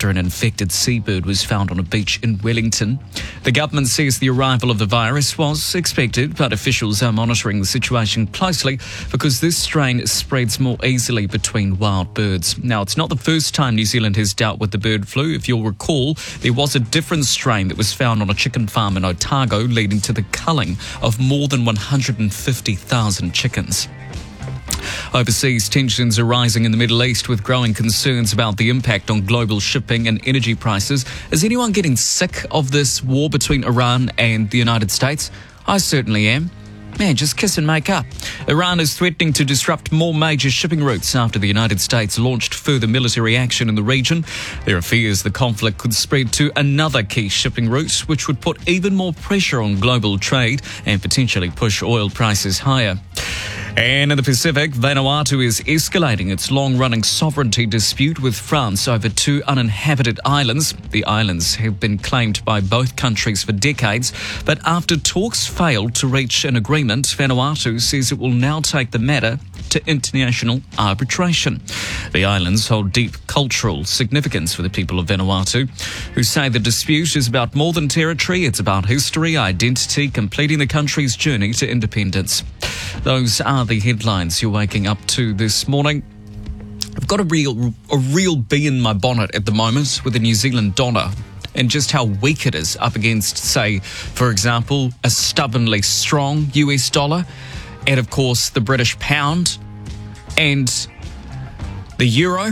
after an infected seabird was found on a beach in Wellington. The government says the arrival of the virus was expected, but officials are monitoring the situation closely because this strain spreads more easily between wild birds. Now, it's not the first time New Zealand has dealt with the bird flu. If you'll recall, there was a different strain that was found on a chicken farm in Otago, leading to the culling of more than 150,000 chickens. Overseas tensions are rising in the Middle East with growing concerns about the impact on global shipping and energy prices. Is anyone getting sick of this war between Iran and the United States? I certainly am. Man, just kiss and make up. Iran is threatening to disrupt more major shipping routes after the United States launched further military action in the region. There are fears the conflict could spread to another key shipping route, which would put even more pressure on global trade and potentially push oil prices higher. And in the Pacific, Vanuatu is escalating its long-running sovereignty dispute with France over two uninhabited islands. The islands have been claimed by both countries for decades, but after talks failed to reach an agreement, Vanuatu says it will now take the matter to international arbitration. The islands hold deep cultural significance for the people of Vanuatu, who say the dispute is about more than territory. It's about history, identity, completing the country's journey to independence. Those are the headlines you're waking up to this morning. I've got a real bee in my bonnet at the moment with the New Zealand dollar and just how weak it is up against, say, for example, a stubbornly strong US dollar, and of course the British pound and the euro.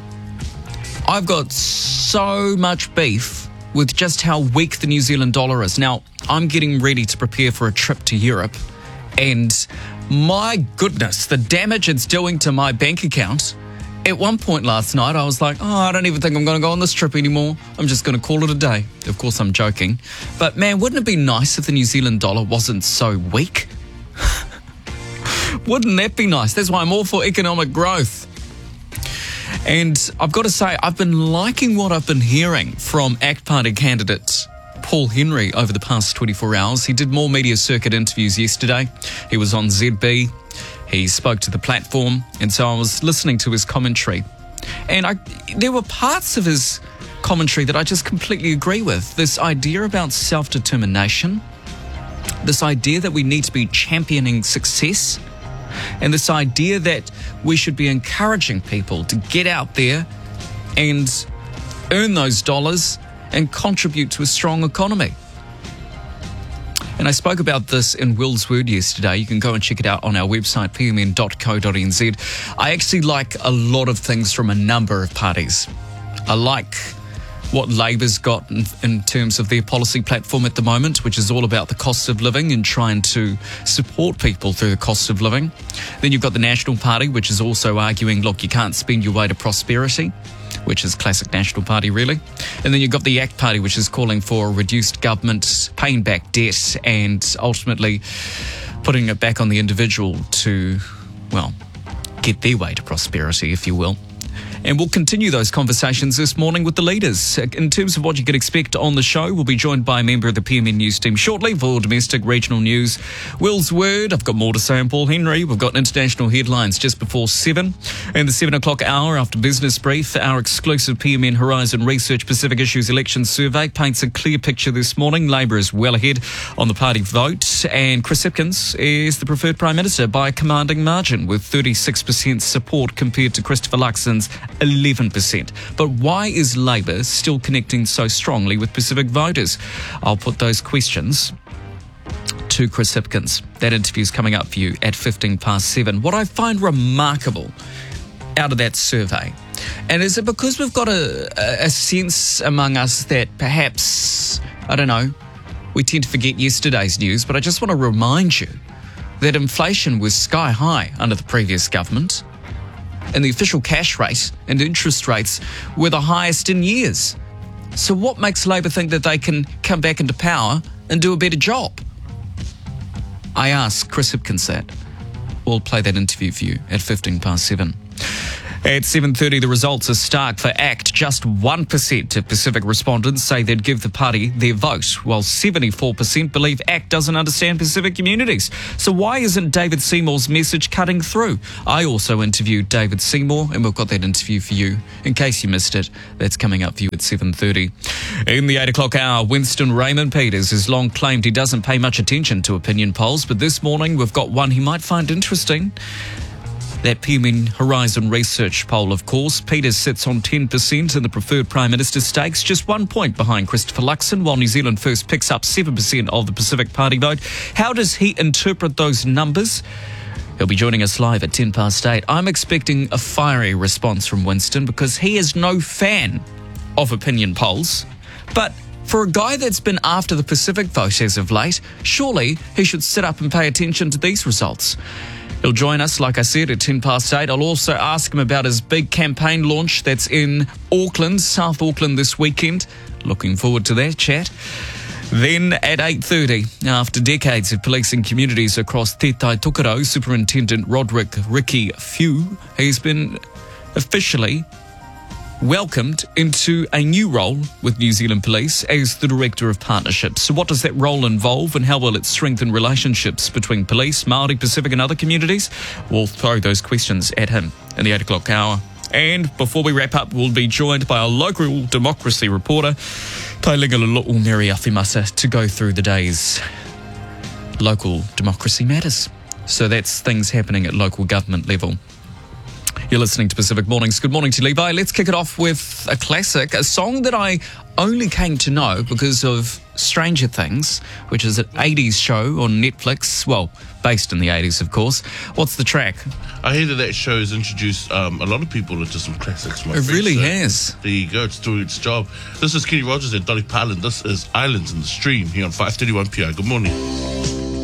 I've got so much beef with just how weak the New Zealand dollar is. Now, I'm getting ready to prepare for a trip to Europe, and my goodness, the damage it's doing to my bank account. At one point last night, I was like, I don't even think I'm going to go on this trip anymore. I'm just going to call it a day. Of course, I'm joking. But man, wouldn't it be nice if the New Zealand dollar wasn't so weak? Wouldn't that be nice? That's why I'm all for economic growth. And I've got to say, I've been liking what I've been hearing from ACT Party candidate Paul Henry over the past 24 hours. He did more media circuit interviews yesterday. He was on ZB. He spoke to the platform. And so I was listening to his commentary. And there were parts of his commentary that I just completely agree with. This idea about self-determination, this idea that we need to be championing success, and this idea that we should be encouraging people to get out there and earn those dollars and contribute to a strong economy. And I spoke about this in Will's Word yesterday. You can go and check it out on our website, pmn.co.nz. I actually like a lot of things from a number of parties. I like what Labour's got in terms of their policy platform at the moment, which is all about the cost of living and trying to support people through the cost of living. Then you've got the National Party, which is also arguing, look, you can't spend your way to prosperity, which is classic National Party, really. And then you've got the ACT Party, which is calling for reduced government, paying back debt, and ultimately putting it back on the individual to, well, get their way to prosperity, if you will. And we'll continue those conversations this morning with the leaders. In terms of what you can expect on the show, we'll be joined by a member of the PMN News team shortly for domestic regional news. Will's Word, I've got more to say on Paul Henry. We've got international headlines just before 7. And the 7 o'clock hour after Business Brief, our exclusive PMN Horizon Research Pacific Issues Election Survey paints a clear picture this morning. Labour is well ahead on the party vote, and Chris Hipkins is the preferred Prime Minister by a commanding margin with 36% support compared to Christopher Luxon's 11%. But why is Labour still connecting so strongly with Pacific voters? I'll put those questions to Chris Hipkins. That interview's coming up for you at 7:15. What I find remarkable out of that survey, and is it because we've got a sense among us that perhaps, I don't know, we tend to forget yesterday's news, but I just want to remind you that inflation was sky high under the previous government, and the official cash rate and interest rates were the highest in years. So what makes Labour think that they can come back into power and do a better job? I asked Chris Hipkins that. We'll play that interview for you at 7:15. At 7:30, the results are stark for ACT. Just 1% of Pacific respondents say they'd give the party their vote, while 74% believe ACT doesn't understand Pacific communities. So why isn't David Seymour's message cutting through? I also interviewed David Seymour, and we've got that interview for you. In case you missed it, that's coming up for you at 7:30. In the 8 o'clock hour, Winston Raymond Peters has long claimed he doesn't pay much attention to opinion polls, but this morning we've got one he might find interesting. That PM Horizon Research poll, of course. Peters sits on 10% in the preferred Prime Minister stakes, just 1 point behind Christopher Luxon, while New Zealand First picks up 7% of the Pacific Party vote. How does he interpret those numbers? He'll be joining us live at 8:10. I'm expecting a fiery response from Winston because he is no fan of opinion polls. But for a guy that's been after the Pacific vote as of late, surely he should sit up and pay attention to these results. He'll join us, like I said, at 8:10. I'll also ask him about his big campaign launch that's in Auckland, South Auckland this weekend. Looking forward to that chat. Then at 8:30, after decades of policing communities across Te Tai Tokerau, Superintendent Roderick Ricky Few has been officially welcomed into a new role with New Zealand Police as the Director of Partnerships. So what does that role involve and how will it strengthen relationships between police, Māori, Pacific and other communities? We'll throw those questions at him in the 8 o'clock hour. And before we wrap up, we'll be joined by our local democracy reporter, Tailinga Lalo'u Mary Awhimasa, to go through the day's local democracy matters. So that's things happening at local government level. You're listening to Pacific Mornings. Good morning to Levi. Let's kick it off with a classic, a song that I only came to know because of Stranger Things, which is an 80s show on Netflix. Well, based in the 80s, of course. What's the track? I hear that show has introduced a lot of people into some classics. It really has. There you go. It's doing its job. This is Kenny Rogers and Dolly Parton. This is Islands in the Stream here on 5:31 PR. Good morning.